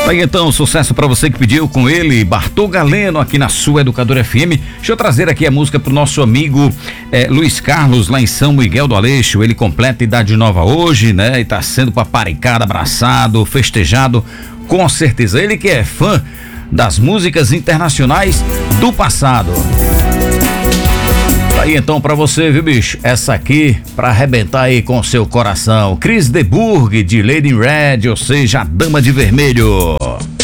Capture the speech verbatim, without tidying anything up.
Aí então, sucesso pra você que pediu, com ele, Bartô Galeno, aqui na sua Educadora F M. Deixa eu trazer aqui a música pro nosso amigo eh, Luiz Carlos, lá em São Miguel do Aleixo. Ele completa idade nova hoje, né? E tá sendo paparicado, abraçado, festejado, com certeza. Ele que é fã das músicas internacionais do passado. Aí então pra você, viu, bicho? Essa aqui pra arrebentar aí com seu coração. Chris de Burgh, de Lady in Red, ou seja, a Dama de Vermelho.